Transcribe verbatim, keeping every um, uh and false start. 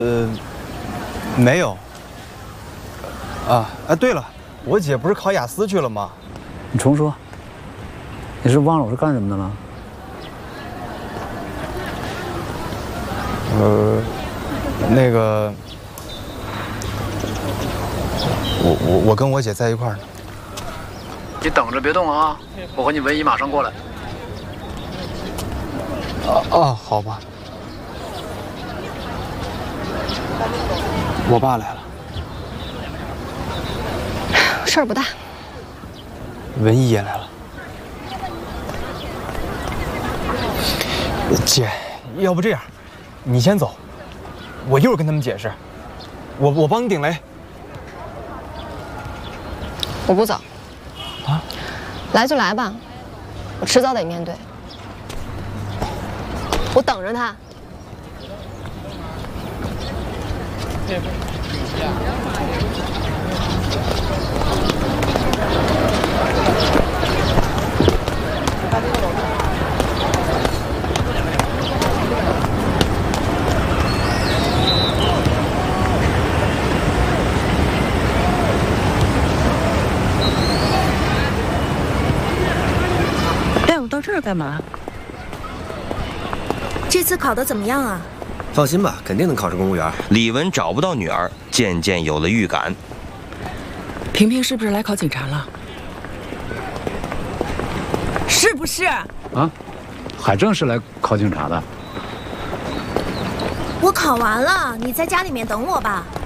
呃，没有。啊，哎，对了，我姐不是考雅思去了吗？ 你重说。你是忘了我是干什么的了？ 呃，那个，我我我跟我姐在一块儿呢。 你等着别动啊！我和你文姨马上过来。 啊啊，好吧。我爸来了。 事儿不大。 文姨也来了。姐，要不这样，你先走，我一会儿跟他们解释。我我帮你顶雷。 我不走。 啊？ 来就来吧，我迟早得面对。我等着他。 带我到这儿干嘛？ 这次考得怎么样啊？ 放心吧，肯定能考上公务员。 李文找不到女儿，渐渐有了预感。 萍萍是不是来考警察了？是不是？ 啊，海正是来考警察的。 我考完了，你在家里面等我吧。